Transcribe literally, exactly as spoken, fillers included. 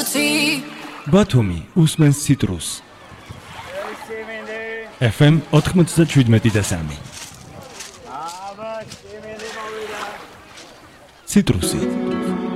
ბათუმი უსმენს ციტრუს. ეფ ემ ოთხმოცდაშვიდმეტი და სამი. ციტრუსი